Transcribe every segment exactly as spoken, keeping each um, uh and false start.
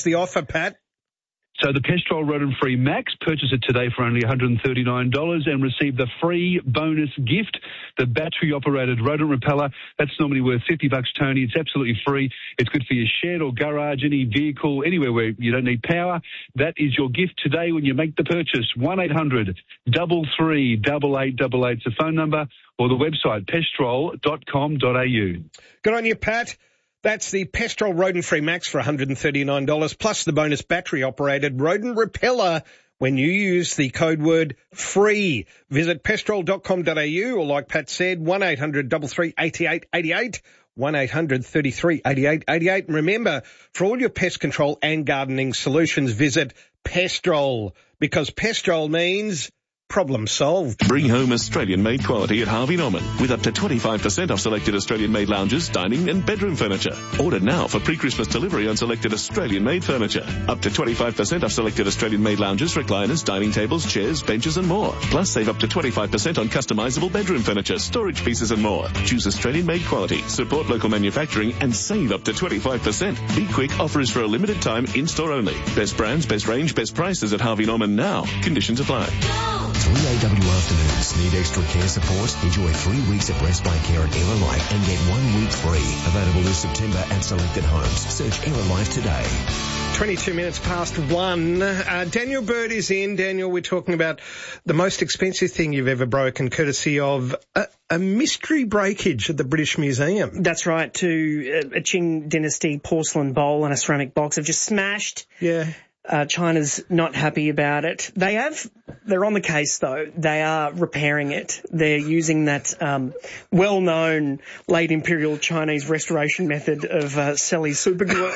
What's the offer, Pat? So the Pestrol Rodent-Free Max, purchase it today for only one hundred thirty-nine dollars and receive the free bonus gift, the battery-operated rodent repeller. That's normally worth fifty bucks, Tony. It's absolutely free. It's good for your shed or garage, any vehicle, anywhere where you don't need power. That is your gift today when you make the purchase. one eight hundred, three three, eight eight eight eight is the phone number, or the website, pestrol dot com dot a u. Good on you, Pat. That's the Pestrol Rodent-Free Max for one hundred thirty-nine dollars, plus the bonus battery-operated rodent repeller when you use the code word FREE. Visit pestrol dot com dot a u, or like Pat said, one eight hundred, three three, eight eight eight eight, one eight hundred, three three, eight eight eight eight. And remember, for all your pest control and gardening solutions, visit Pestrol, because Pestrol means problem solved. Bring home Australian-made quality at Harvey Norman with up to twenty-five percent off selected Australian-made lounges, dining and bedroom furniture. Order now for pre-Christmas delivery on selected Australian-made furniture. Up to twenty-five percent off selected Australian-made lounges, recliners, dining tables, chairs, benches and more. Plus save up to twenty-five percent on customizable bedroom furniture, storage pieces and more. Choose Australian-made quality, support local manufacturing and save up to twenty-five percent. Be quick, offer is for a limited time, in-store only. Best brands, best range, best prices at Harvey Norman now. Conditions apply. three A W afternoons. Need extra care support? Enjoy three weeks of respite care at Era Life and get one week free. Available this September at selected homes. Search Era Life today. twenty-two minutes past one. Uh, Daniel Bird is in. Daniel, we're talking about the most expensive thing you've ever broken, courtesy of a, a mystery breakage at the British Museum. That's right, to a Qing Dynasty porcelain bowl and a ceramic box have just smashed. Yeah. Uh, China's not happy about it. They have, they're on the case though. They are repairing it. They're using that, um, well-known late imperial Chinese restoration method of, uh, Selly superglue.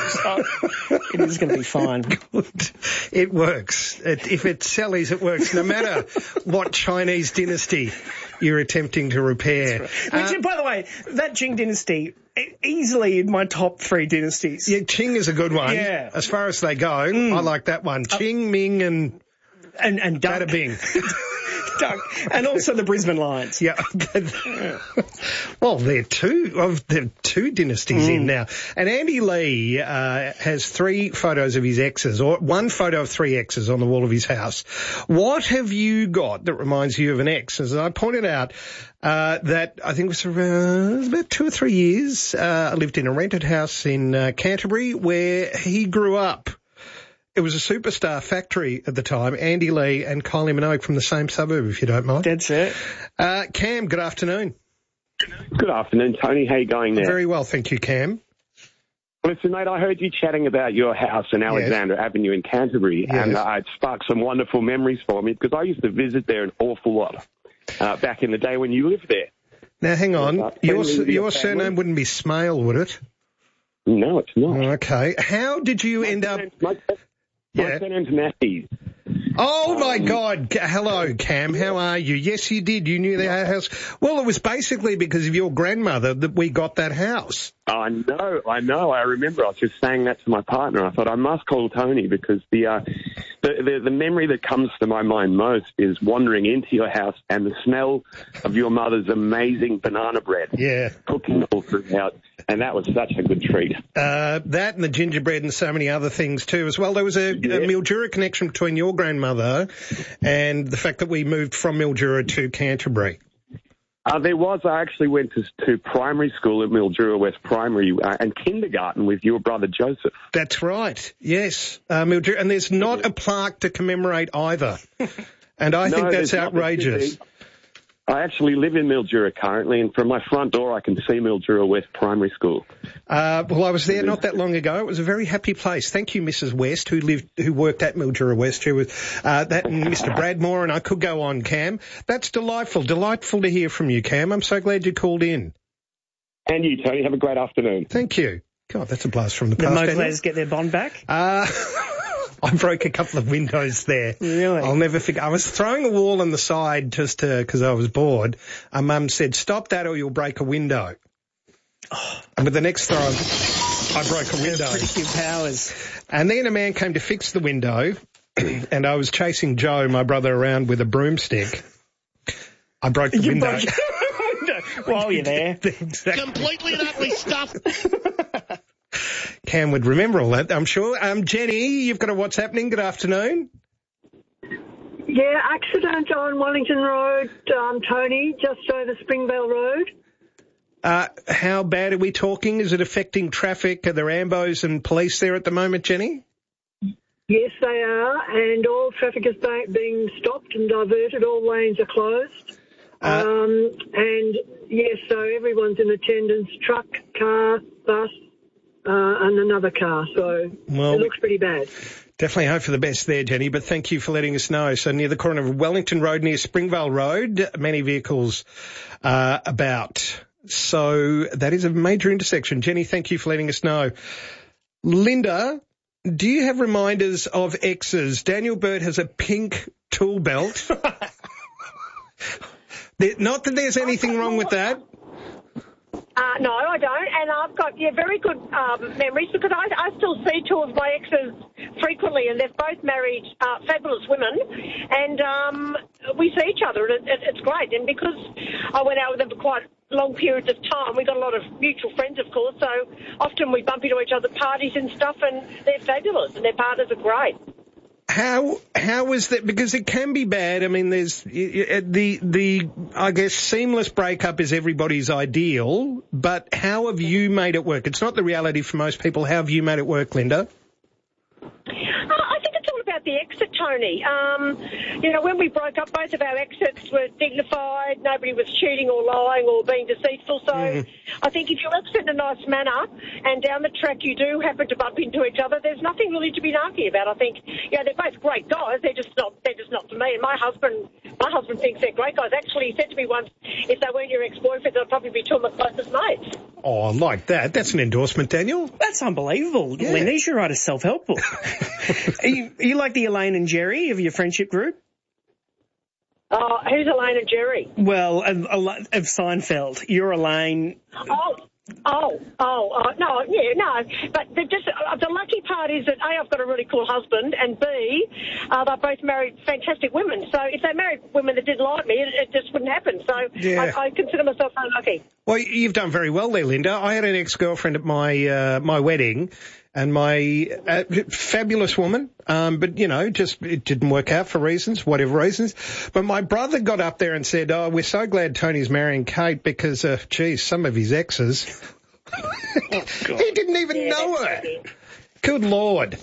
So it is going to be fine. Good. It works. It, if it's Selly's, it works no matter what Chinese dynasty you're attempting to repair. Right. Which, uh, by the way, that Qing Dynasty, easily in my top three dynasties. Yeah, Qing is a good one. Yeah. As far as they go, mm. I like that one. Qing, uh, Ming and... And, and Duck. Bada Bing. Duck. And also the Brisbane Lions. Yeah. Well, there are two of the two dynasties mm. in now. And Andy Lee uh, has three photos of his exes, or one photo of three exes on the wall of his house. What have you got that reminds you of an ex? As I pointed out, uh, that I think it was, around, it was about two or three years. Uh, I lived in a rented house in uh, Canterbury where he grew up. It was a superstar factory at the time, Andy Lee and Kylie Minogue from the same suburb, if you don't mind. That's it. Uh, Cam, good afternoon. Good afternoon, Tony. How are you going there? Very well, thank you, Cam. Listen, mate, I heard you chatting about your house in Alexandra yes. Avenue in Canterbury, yes. and uh, it sparked some wonderful memories for me because I used to visit there an awful lot uh, back in the day when you lived there. Now, hang on. Uh, your your, your family. surname wouldn't be Smale, would it? No, it's not. Okay. How did you my end up... My, my yeah. surname's Matthews. Oh, my um, God. Hello, Cam. How are you? Yes, you did. You knew that house. Well, it was basically because of your grandmother that we got that house. I know, I know. I remember I was just saying that to my partner. I thought I must call Tony because the, uh, the, the, the memory that comes to my mind most is wandering into your house and the smell of your mother's amazing banana bread. Yeah. Cooking all throughout. And that was such a good treat. Uh, that and the gingerbread and so many other things too as well. There was a, yeah. a Mildura connection between your grandmother and the fact that we moved from Mildura to Canterbury. Uh, there was. I actually went to, to primary school at Mildura West Primary uh, and kindergarten with your brother Joseph. That's right. Yes. Uh, Mildura, and there's not yeah. a plaque to commemorate either. And I no, think that's outrageous. I actually live in Mildura currently, and from my front door I can see Mildura West Primary School. Uh, well, I was there not that long ago. It was a very happy place. Thank you, Missus West, who lived, who worked at Mildura West, who was, uh, that and Mister Bradmore, and I could go on, Cam. That's delightful. Delightful to hear from you, Cam. I'm so glad you called in. And you, Tony. Have a great afternoon. Thank you. God, that's a blast from the past. Did the Moclays get their bond back? Uh... I broke a couple of windows there. Really? I'll never forget. I was throwing a wall on the side just to, because I was bored. And Mum said, stop that or you'll break a window. Oh. And with the next throw, I broke a window. Pretty few powers. And then a man came to fix the window, and I was chasing Joe, my brother, around with a broomstick. I broke the you window. Broke the window while you're there. Exactly. Completely and utterly stuffed. Cam would remember all that, I'm sure. Um, Jenny, you've got a what's happening. Good afternoon. Yeah, accident on Wellington Road, um, Tony, just over Springvale Road. Uh, how bad are we talking? Is it affecting traffic? Are there ambos and police there at the moment, Jenny? Yes, they are, and all traffic is ba- being stopped and diverted. All lanes are closed. Uh, um, and, yes, so everyone's in attendance, truck, car, bus, uh, and another car. So well, it looks pretty bad. Definitely hope for the best there, Jenny, but thank you for letting us know. So near the corner of Wellington Road, near Springvale Road, many vehicles uh, about. So that is a major intersection. Jenny, thank you for letting us know. Linda, do you have reminders of exes? Daniel Bird has a pink tool belt. Not that there's anything wrong with that. Uh, no, I don't, and I've got yeah very good um, memories because I, I still see two of my exes frequently, and they've both married uh, fabulous women, and um, we see each other, and it, it, it's great. And because I went out with them for quite long periods of time, we got a lot of mutual friends, of course, so often we bump into each other at parties and stuff, and they're fabulous, and their partners are great. How how is that? Because it can be bad. I mean, there's the the I guess seamless breakup is everybody's ideal, but how have you made it work? It's not the reality for most people. How have you made it work, Linda? Uh, I think it's all about the exit, Tony. Um, you know, when we broke up, both of our exits were dignified. Nobody was cheating or lying or being deceitful. So mm. I think if you exit in a nice manner and down the track you do happen to bump into each other, there's nothing really to be narky about. I think, you know, they're both great guys. They're just not, they're just not for me. And my husband, my husband thinks they're great guys. Actually, he said to me once, if they weren't your ex-boyfriends, I'd probably be two of my closest mates. Oh, I like that. That's an endorsement, Daniel. That's unbelievable. Yeah. Linda, you should write a self-help book. are, you, are you like the Elaine and Jerry of your friendship group? Oh, who's Elaine and Jerry? Well, of, of Seinfeld. You're Elaine. Oh, oh, oh, oh, no, yeah, no. But the, just, uh, the lucky part is that, A, I've got a really cool husband, and B, uh, they're both married fantastic women. So if they married women that didn't like me, it, it just wouldn't happen. So yeah. I, I consider myself unlucky. Well, you've done very well there, Linda. I had an ex-girlfriend at my uh, my wedding, and my uh, fabulous woman, um, but, you know, just it didn't work out for reasons, whatever reasons. But my brother got up there and said, oh, we're so glad Tony's marrying Kate because, uh, geez, some of his exes, oh, he didn't even yeah, know her. Funny. Good Lord.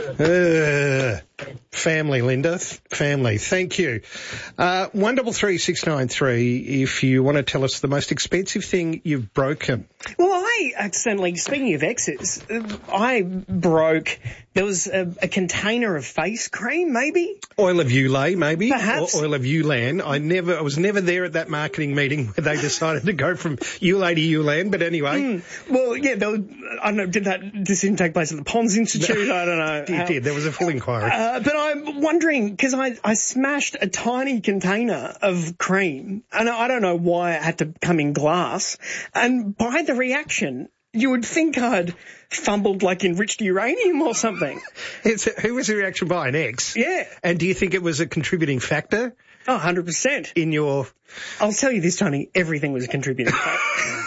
Uh, family, Linda. Family. Thank you. Uh, one double three six nine three if you want to tell us the most expensive thing you've broken. Well, I accidentally, speaking of exes, I broke, there was a, a container of face cream, maybe? Oil of Ulay, maybe? Perhaps. Or Oil of Ulan. I never, I was never there at that marketing meeting where they decided to go from Ulay to Ulan, but anyway. Mm. Well, yeah, there was, I don't know, did that, this didn't take place at the Ponds Institute? I don't know. It did. There was a full inquiry. Uh, but I'm wondering, because I, I smashed a tiny container of cream, and I don't know why it had to come in glass, and by the reaction, you would think I'd fumbled like enriched uranium or something. It's, who was the reaction by? An ex? Yeah. And do you think it was a contributing factor? Oh, one hundred percent. In your... I'll tell you this, Tony, everything was a contributing factor.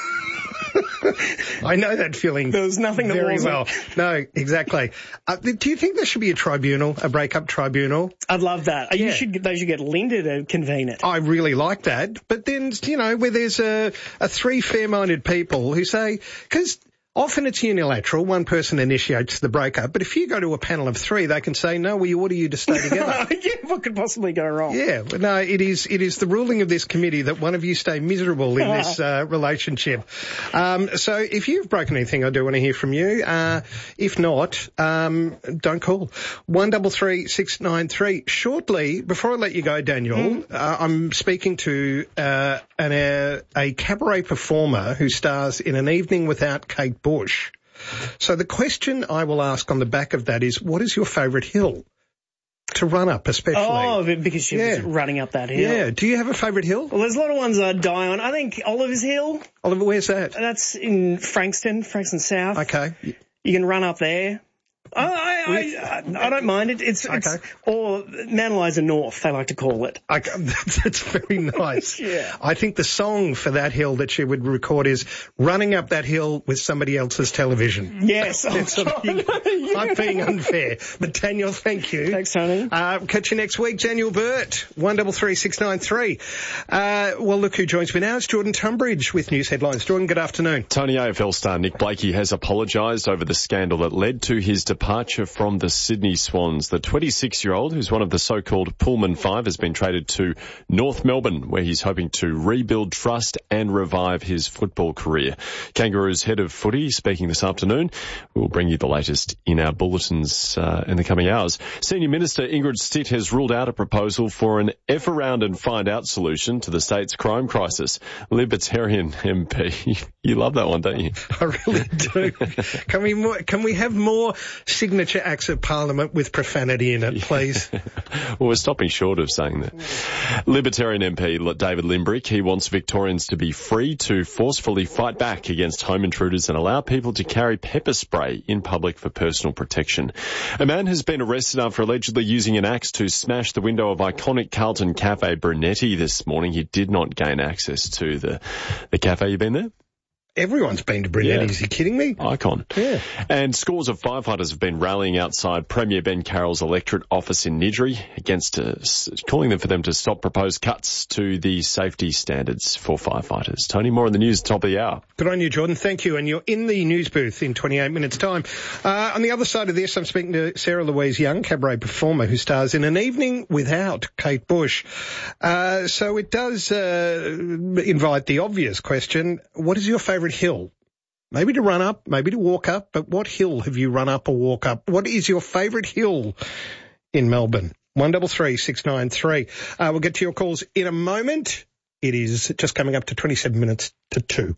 I know that feeling. There was nothing that very wasn't. well. No, exactly. Uh, do you think there should be a tribunal, a breakup tribunal? I'd love that. Yeah. You should, they should get Linda to convene it. I really like that. But then, you know, where there's a, a three fair-minded people who say, because often it's unilateral, one person initiates the breakup, but if you go to a panel of three, they can say, no, we order you to stay together. Yeah, what could possibly go wrong? Yeah, but no, it is it is the ruling of this committee that one of you stay miserable in this uh, relationship. Um, so if you've broken anything, I do want to hear from you. Uh, if not, um, don't call. One double three six nine three. Shortly, before I let you go, Daniel, mm. uh, I'm speaking to uh, an, uh, a cabaret performer who stars in An Evening Without Kate Bush. So the question I will ask on the back of that is, what is your favourite hill to run up, especially? Oh, because she yeah. was running up that hill. Yeah. Do you have a favourite hill? Well, there's a lot of ones I'd die on. I think Oliver's Hill. Oliver, where's that? That's in Frankston, Frankston South. Okay. You can run up there. I, I, I, I don't mind it. It's, it's Okay. or Mount Eliza North, they like to call it. I, that's, that's very nice. Yeah. I think the song for that hill that she would record is Running Up That Hill with Somebody Else's Television. Yes, I'm That's sort of being, I'm being unfair. But Daniel, thank you. Thanks, Tony. Uh, catch you next week. Daniel Burt, one double three six nine three. Uh, well, look who joins me now. It's Jordan Tunbridge with News Headlines. Jordan, good afternoon. Tony, A F L star Nick Blakey has apologised over the scandal that led to his departure from the Sydney Swans. The twenty-six-year-old, who's one of the so-called Pullman Five, has been traded to North Melbourne, where he's hoping to rebuild trust and revive his football career. Kangaroos head of footy speaking this afternoon. We'll bring you the latest in our bulletins uh, in the coming hours. Senior Minister Ingrid Stitt has ruled out a proposal for an F around and find out solution to the state's crime crisis. Libertarian M P, you love that one, don't you? I really do. Can we more, can we have more signature acts of Parliament with profanity in it, please? Well, we're stopping short of saying that. Libertarian M P David Limbrick, he wants Victorians to be free to forcefully fight back against home intruders and allow people to carry pepper spray in public for personal protection. A man has been arrested after allegedly using an axe to smash the window of iconic Carlton Cafe Brunetti this morning. He did not gain access to the, the cafe. You been there? Everyone's been to Brunetti's. Yeah. Are you kidding me? Icon. Yeah. And scores of firefighters have been rallying outside Premier Ben Carroll's electorate office in Nidri against, uh, calling them for them to stop proposed cuts to the safety standards for firefighters. Tony, more on the news, top of the hour. Good on you, Jordan. Thank you. And you're in the news booth in twenty-eight minutes' time. Uh, on the other side of this, I'm speaking to Sarah Louise Young, cabaret performer who stars in An Evening Without Kate Bush. Uh, so it does uh, invite the obvious question, what is your favourite hill? Maybe to run up, maybe to walk up, but what hill have you run up or walk up? What is your favourite hill in Melbourne? one double three six nine three. Uh, we'll get to your calls in a moment. It is just coming up to twenty-seven minutes to two.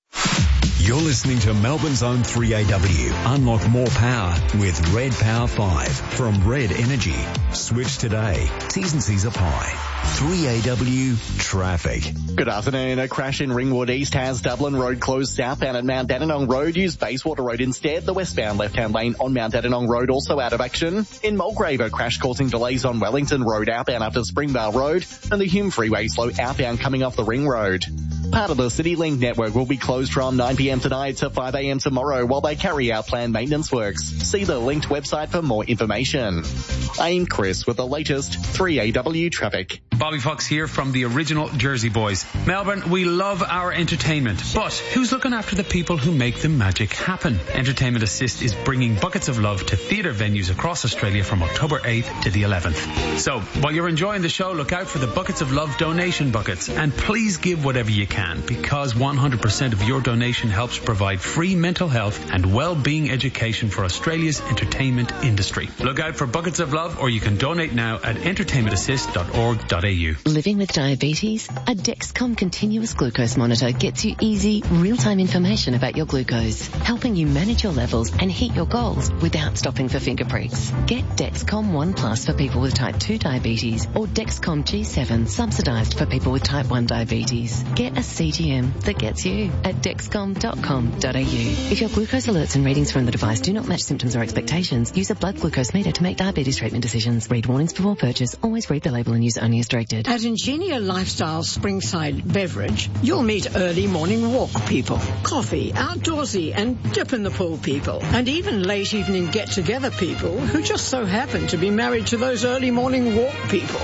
You're listening to Melbourne's own three A W. Unlock more power with Red Power five from Red Energy. Switch today. T's and C's apply. three A W traffic. Good afternoon. A crash in Ringwood East has Dublin Road closed southbound at Mount Dandenong Road. Use Bayswater Road instead. The westbound left-hand lane on Mount Dandenong Road also out of action. In Mulgrave, a crash causing delays on Wellington Road outbound after Springvale Road, and the Hume Freeway slow outbound coming off the Ring Road. Part of the CityLink network will be closed from nine p.m. tonight to five a.m. tomorrow while they carry out planned maintenance works. See the linked website for more information. I'm Chris with the latest three A W traffic. Bobby Fox here from the original Jersey Boys. Melbourne, we love our entertainment, but who's looking after the people who make the magic happen? Entertainment Assist is bringing buckets of love to theatre venues across Australia from October eighth to the eleventh. So, while you're enjoying the show, look out for the Buckets of Love donation buckets, and please give whatever you can, because one hundred percent of your donation helps provide free mental health and well-being education for Australia's entertainment industry. Look out for Buckets of Love, or you can donate now at entertainment assist dot org dot a u. Living with diabetes? A Dexcom continuous glucose monitor gets you easy, real-time information about your glucose, helping you manage your levels and hit your goals without stopping for finger pricks. Get Dexcom One Plus for people with type two diabetes, or Dexcom G seven subsidised for people with type one diabetes. Get a C G M that gets you at dexcom dot com dot a u. If your glucose alerts and readings from the device do not match symptoms or expectations, use a blood glucose meter to make diabetes treatment decisions. Read warnings before purchase. Always read the label and use only as directed. At Ingenia Lifestyle Springside Beverage, you'll meet early morning walk people, coffee, outdoorsy and dip in the pool people, and even late evening get-together people who just so happen to be married to those early morning walk people.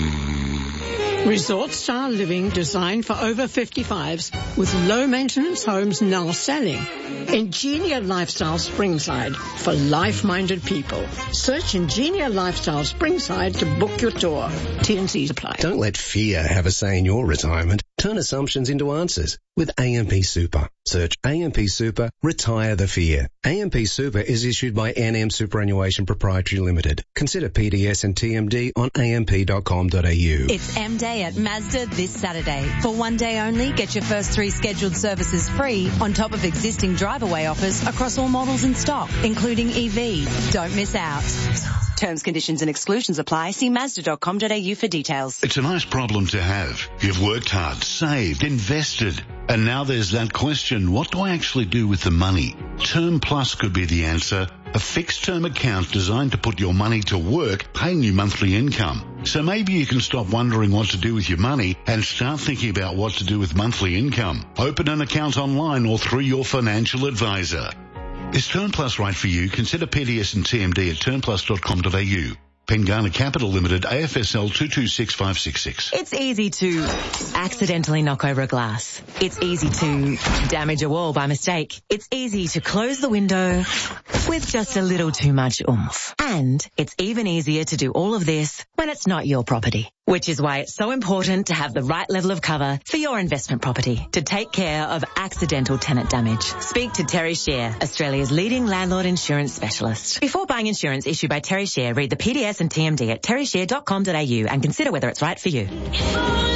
Resort-style living designed for over fifty-fives with low-maintenance homes now selling. Ingenia Lifestyle Springside for life-minded people. Search Ingenia Lifestyle Springside to book your tour. T and C's apply. Don't let fear have a say in your retirement. Turn assumptions into answers with A M P Super. Search A M P Super, retire the fear. A M P Super is issued by N M Superannuation Proprietary Limited. Consider P D S and T M D on a m p dot com dot a u. It's M Day at Mazda this Saturday. For one day only, get your first three scheduled services free on top of existing drive-away offers across all models in stock, including E V. Don't miss out. Terms, conditions and exclusions apply. See mazda dot com dot a u for details. It's a nice problem to have. You've worked hard, saved, invested, and now there's that question, what do I actually do with the money? Term Plus could be the answer. a fixed-term account designed to put your money to work, paying you monthly income. So maybe you can stop wondering what to do with your money and start thinking about what to do with monthly income. Open an account online or through your financial advisor. Is Turn Plus right for you? Consider P D S and T M D at turn plus dot com dot a u. Pengana Capital Limited, A F S L two two six five six six. It's easy to accidentally knock over a glass. It's easy to damage a wall by mistake. It's easy to close the window with just a little too much oomph. And it's even easier to do all of this when it's not your property. Which is why it's so important to have the right level of cover for your investment property to take care of accidental tenant damage. Speak to Terry Shear, Australia's leading landlord insurance specialist. Before buying insurance issued by Terry Shear, read the P D S and T M D at terry shear dot com dot a u and consider whether it's right for you.